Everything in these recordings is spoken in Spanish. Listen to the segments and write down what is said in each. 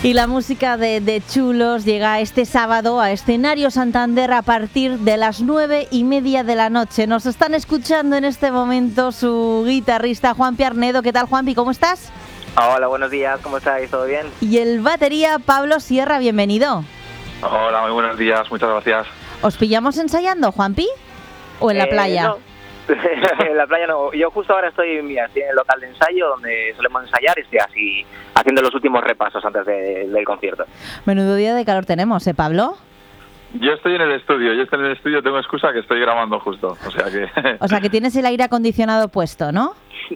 Y la música de Chulos llega este sábado a Escenario Santander a partir de las 9:30 de la noche. Nos están escuchando en este momento su guitarrista Juanpi Arnedo. ¿Qué tal, Juanpi? ¿Cómo estás? Hola, buenos días. ¿Cómo estáis? ¿Todo bien? Y el batería Pablo Sierra, bienvenido. Hola, muy buenos días. Muchas gracias. ¿Os pillamos ensayando, Juanpi? ¿O en la playa? No. En la playa no. Yo justo ahora estoy en el local de ensayo donde solemos ensayar y estoy así haciendo los últimos repasos antes del concierto. Menudo día de calor tenemos, Pablo? Yo estoy en el estudio, tengo excusa que estoy grabando justo, o sea que... O sea que tienes el aire acondicionado puesto, ¿no?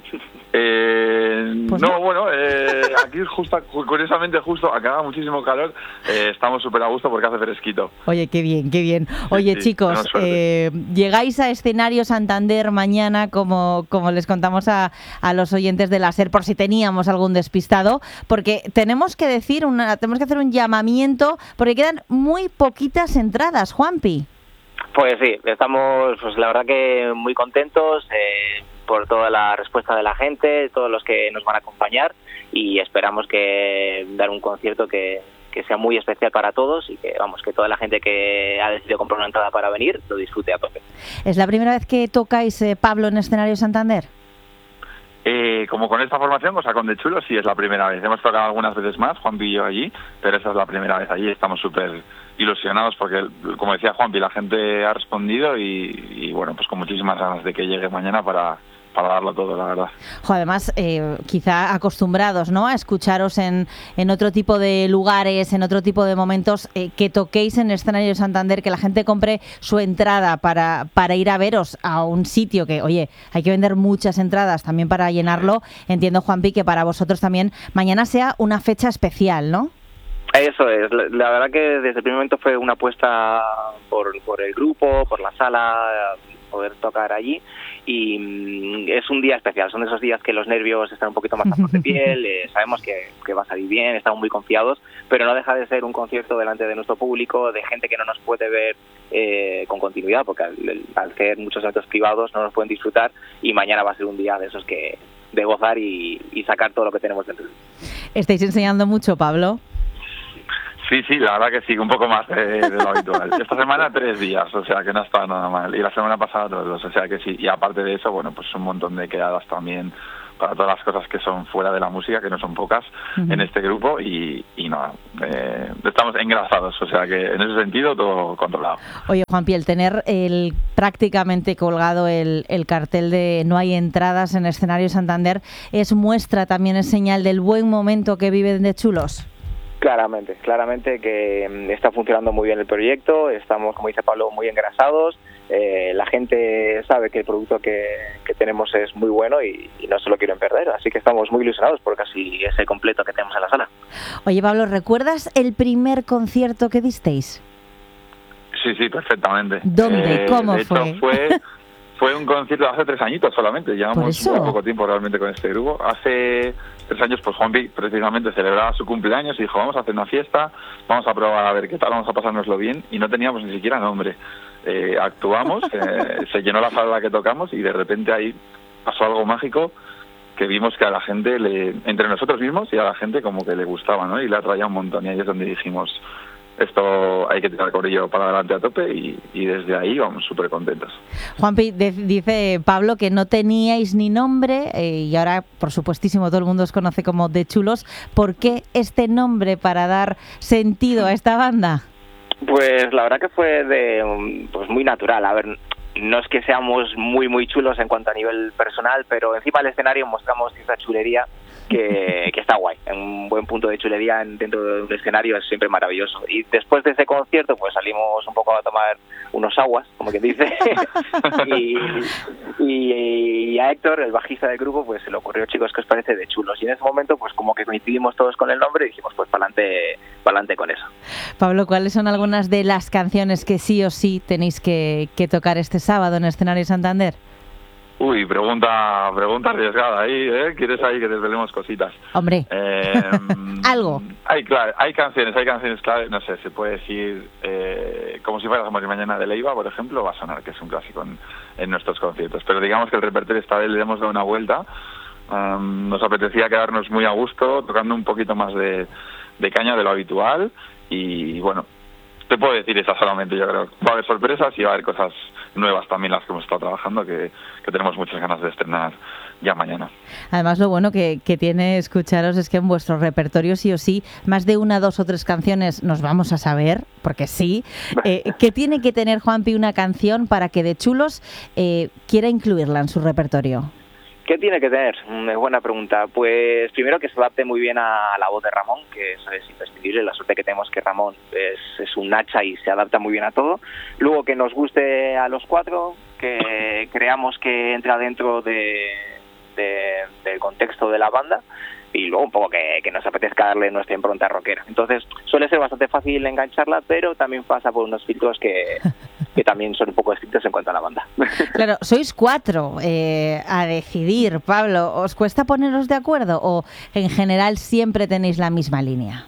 Pues no, bueno, aquí curiosamente justo acaba muchísimo calor, estamos súper a gusto porque hace fresquito. Oye, qué bien, qué bien. Oye, sí, chicos, llegáis a Escenario Santander mañana, como les contamos a los oyentes de la SER, por si teníamos algún despistado, porque tenemos que hacer un llamamiento, porque quedan muy poquitas entradas, Juanpi. Pues sí, estamos, pues la verdad que muy contentos por toda la respuesta de la gente, todos los que nos van a acompañar, y esperamos que dar un concierto que sea muy especial para todos y que toda la gente que ha decidido comprar una entrada para venir lo disfrute a tope. ¿Es la primera vez que tocáis, Pablo, en Escenario Santander? Como con esta formación, o sea, con De Chulos, sí es la primera vez. Hemos tocado algunas veces más, Juanpi y yo allí, pero esa es la primera vez allí. Estamos súper ilusionados porque, como decía Juanpi, la gente ha respondido y bueno, pues con muchísimas ganas de que llegue mañana para darlo todo, la verdad. Además, quizá acostumbrados, ¿no?, a escucharos en otro tipo de lugares, en otro tipo de momentos, que toquéis en Escenario Santander, que la gente compre su entrada para ir a veros a un sitio que, oye, hay que vender muchas entradas también para llenarlo. Entiendo, Juanpi, que para vosotros también mañana sea una fecha especial, ¿no? Eso es, la verdad que desde el primer momento fue una apuesta por el grupo, por la sala, poder tocar allí, y es un día especial. Son de esos días que los nervios están un poquito más a flor de piel, sabemos que va a salir bien, estamos muy confiados, pero no deja de ser un concierto delante de nuestro público, de gente que no nos puede ver con continuidad, porque al ser muchos eventos privados no nos pueden disfrutar, y mañana va a ser un día de esos de gozar y sacar todo lo que tenemos dentro. ¿Estáis enseñando mucho, Pablo? Sí, la verdad que sí, un poco más de lo habitual. Esta semana 3 días, o sea que no está nada mal. Y la semana pasada 2, o sea que sí. Y aparte de eso, bueno, pues un montón de quedadas también para todas las cosas que son fuera de la música, que no son pocas, en este grupo, y nada, estamos engrasados, o sea que en ese sentido todo controlado. Oye, Juanpi, el tener prácticamente colgado el cartel de no hay entradas en Escenario Santander, ¿es muestra también, es señal del buen momento que viven De Chulos? Claramente que está funcionando muy bien el proyecto, estamos, como dice Pablo, muy engrasados, la gente sabe que el producto que tenemos es muy bueno y no se lo quieren perder, así que estamos muy ilusionados por casi ese completo que tenemos en la sala. Oye, Pablo, ¿recuerdas el primer concierto que disteis? Sí, perfectamente. ¿Dónde? ¿Cómo de fue? Hecho, fue un concierto hace 3 añitos solamente, llevamos muy poco tiempo realmente con este grupo. Hace 3 años, pues Juanpi precisamente celebraba su cumpleaños y dijo, vamos a hacer una fiesta, vamos a probar a ver qué tal, vamos a pasárnoslo bien, y no teníamos ni siquiera nombre. Actuamos, se llenó la sala en la que tocamos y de repente ahí pasó algo mágico que vimos que a la gente, entre nosotros mismos y a la gente como que le gustaba, ¿no? Y le atraía un montón, y ahí es donde dijimos, esto hay que tirar con ello para adelante a tope, y desde ahí vamos súper contentos. Juanpi, dice Pablo que no teníais ni nombre, y ahora por supuestísimo todo el mundo os conoce como De Chulos. ¿Por qué este nombre para dar sentido a esta banda? Pues la verdad que fue pues muy natural. A ver, no es que seamos muy chulos en cuanto a nivel personal, pero encima del escenario mostramos esa chulería que está guay. Un buen punto de chulería dentro de un escenario es siempre maravilloso. Y después de ese concierto, pues salimos un poco a tomar unos aguas, como quien dice, y a Héctor, el bajista del grupo, pues se le ocurrió, chicos, ¿qué os parece De Chulos? Y en ese momento, pues como que coincidimos todos con el nombre y dijimos, pues pa'lante con eso. Pablo, ¿cuáles son algunas de las canciones que sí o sí tenéis que tocar este sábado en Escenario Santander? Uy, pregunta arriesgada ahí, ¿eh? ¿Quieres ahí que desvelemos cositas? Hombre, algo. Hay canciones clave, no sé, se puede decir, como si fuéramos mañana de Leiva, por ejemplo, va a sonar, que es un clásico en nuestros conciertos. Pero digamos que el repertorio esta vez le hemos dado una vuelta. Nos apetecía quedarnos muy a gusto, tocando un poquito más de caña de lo habitual y bueno, te puedo decir esa solamente. Yo creo va a haber sorpresas y va a haber cosas nuevas también las que hemos estado trabajando que tenemos muchas ganas de estrenar ya mañana. Además, lo bueno que tiene escucharos es que en vuestro repertorio sí o sí, más de 1, 2 o 3 canciones nos vamos a saber, porque sí. ¿Qué tiene que tener Juanpi una canción para que de Chulos quiera incluirla en su repertorio? ¿Qué tiene que tener? Buena pregunta. Pues primero que se adapte muy bien a la voz de Ramón, que eso es imprescindible. La suerte que tenemos que Ramón es un hacha y se adapta muy bien a todo. Luego que nos guste a los 4, que creamos que entra dentro del contexto de la banda y luego un poco que nos apetezca darle nuestra impronta rockera. Entonces suele ser bastante fácil engancharla, pero también pasa por unos filtros que también son un poco estrictos en cuanto a la banda. Claro, sois 4 a decidir, Pablo. ¿Os cuesta poneros de acuerdo o en general siempre tenéis la misma línea?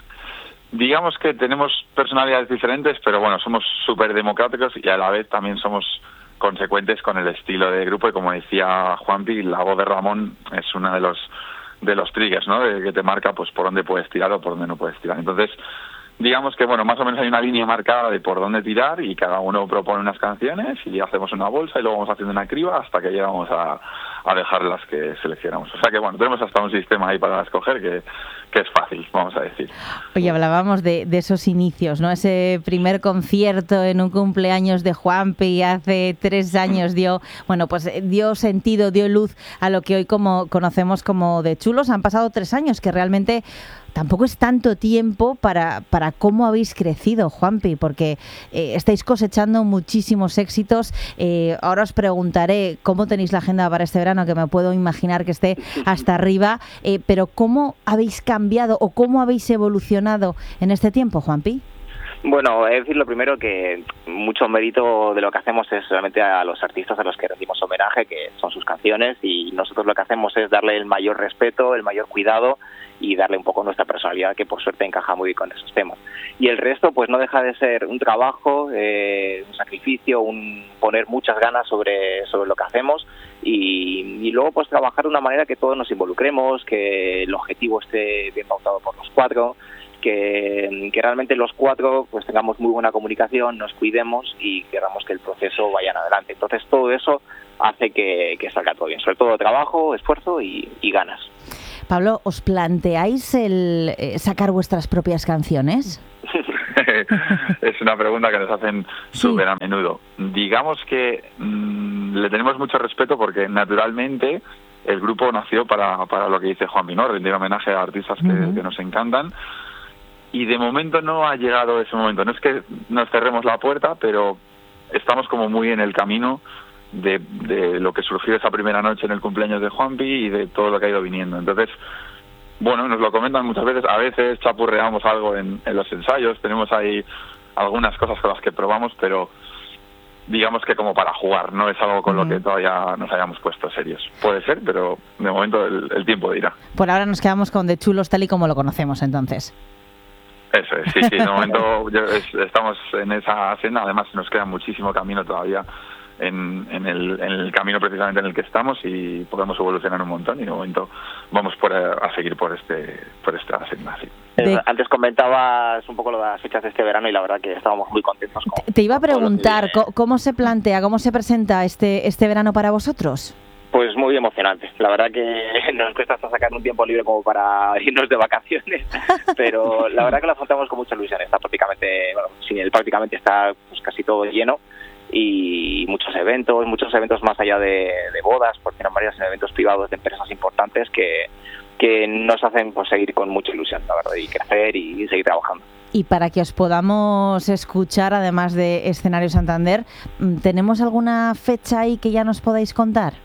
Digamos que tenemos personalidades diferentes, pero bueno, somos súper democráticos y a la vez también somos consecuentes con el estilo de grupo y como decía Juanpi, la voz de Ramón es uno de los triggers, ¿no? Que te marca pues por dónde puedes tirar o por dónde no puedes tirar. Entonces, digamos que bueno, más o menos hay una línea marcada de por dónde tirar y cada uno propone unas canciones y hacemos una bolsa y luego vamos haciendo una criba hasta que llegamos a dejar las que seleccionamos. O sea que bueno, tenemos hasta un sistema ahí para escoger que es fácil, vamos a decir. Oye, hablábamos de esos inicios, ¿no? Ese primer concierto en un cumpleaños de Juanpi hace 3 años dio sentido, dio luz a lo que hoy conocemos como de Chulos. Han pasado 3 años, que realmente tampoco es tanto tiempo para cómo habéis crecido, Juanpi, porque estáis cosechando muchísimos éxitos. Ahora os preguntaré cómo tenéis la agenda para este verano, que me puedo imaginar que esté hasta arriba, pero ¿cómo habéis cambiado o cómo habéis evolucionado en este tiempo, Juanpi? Bueno, es decir, lo primero que mucho mérito de lo que hacemos es realmente a los artistas a los que rendimos homenaje, que son sus canciones, y nosotros lo que hacemos es darle el mayor respeto, el mayor cuidado y darle un poco nuestra personalidad, que por suerte encaja muy bien con esos temas. Y el resto pues no deja de ser un trabajo, un sacrificio, un poner muchas ganas sobre lo que hacemos y luego pues trabajar de una manera que todos nos involucremos, que el objetivo esté bien pautado por los 4, que realmente los 4 pues tengamos muy buena comunicación, nos cuidemos y queramos que el proceso vaya adelante. Entonces todo eso hace que salga todo bien, sobre todo trabajo, esfuerzo y ganas. Pablo, ¿os planteáis el sacar vuestras propias canciones? Es una pregunta que nos hacen súper a menudo. Digamos que le tenemos mucho respeto porque naturalmente el grupo nació para lo que dice Juanpi, ¿no? Rendir homenaje a artistas que nos encantan. Y de momento no ha llegado ese momento. No es que nos cerremos la puerta, pero estamos como muy en el camino de lo que surgió esa primera noche en el cumpleaños de Juanpi y de todo lo que ha ido viniendo. Entonces, bueno, nos lo comentan muchas veces. A veces chapurreamos algo en los ensayos. Tenemos ahí algunas cosas con las que probamos, pero digamos que como para jugar. No es algo con lo que todavía nos hayamos puesto serios. Puede ser, pero de momento el tiempo dirá. Por ahora nos quedamos con De Chulos tal y como lo conocemos entonces. Eso es, sí, de momento estamos en esa senda, además nos queda muchísimo camino todavía en el camino precisamente en el que estamos y podemos evolucionar un montón y de momento vamos a seguir por esta senda, sí. Antes comentabas un poco lo de las fechas de este verano y la verdad que estábamos muy contentos. Te iba a preguntar, ¿cómo se plantea, cómo se presenta este verano para vosotros? Pues muy emocionante. La verdad que nos cuesta hasta sacar un tiempo libre como para irnos de vacaciones, pero la verdad que lo afrontamos con mucha ilusión. Está prácticamente está pues casi todo lleno y muchos eventos más allá de bodas, porque no varias en eventos privados de empresas importantes que nos hacen pues seguir con mucha ilusión, la verdad, y crecer y seguir trabajando. Y para que os podamos escuchar, además de Escenario Santander, ¿tenemos alguna fecha ahí que ya nos podáis contar?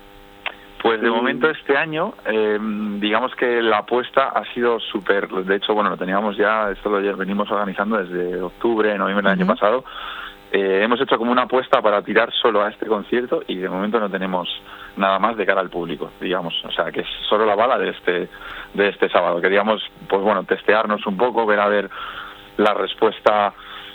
Pues de momento este año, digamos que la apuesta ha sido súper, de hecho, bueno, lo teníamos ya, esto lo venimos organizando desde octubre, noviembre del año pasado. Hemos hecho como una apuesta para tirar solo a este concierto y de momento no tenemos nada más de cara al público, digamos, o sea que es solo la bala de este sábado. Queríamos, pues bueno, testearnos un poco, ver a ver la respuesta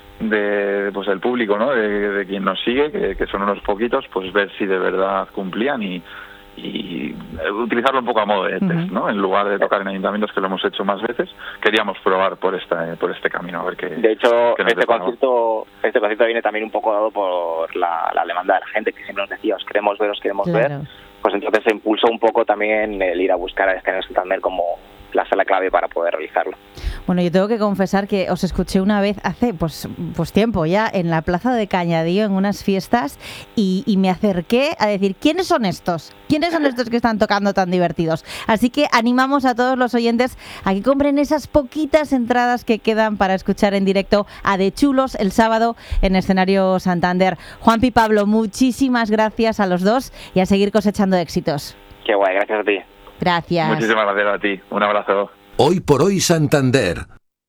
del público, ¿no? De quien nos sigue, que son unos poquitos, pues ver si de verdad cumplían y utilizarlo un poco a modo de test, ¿no? En lugar de tocar en ayuntamientos, que lo hemos hecho más veces, queríamos probar por este camino, a ver qué. De hecho, este concierto viene también un poco dado por la demanda de la gente, que siempre nos decía, os queremos ver. Pues entonces se impulsó un poco también el ir a buscar a Escenario Santander como la sala clave para poder realizarlo. Bueno, yo tengo que confesar que os escuché una vez hace pues tiempo ya en la plaza de Cañadío en unas fiestas y me acerqué a decir, ¿quiénes son estos? ¿Quiénes son estos que están tocando tan divertidos? Así que animamos a todos los oyentes a que compren esas poquitas entradas que quedan para escuchar en directo a De Chulos el sábado en Escenario Santander. Juanpi, Pablo, muchísimas gracias a los dos y a seguir cosechando éxitos. Qué guay, gracias a ti. Gracias. Muchísimas gracias a ti. Un abrazo. Hoy por hoy Santander.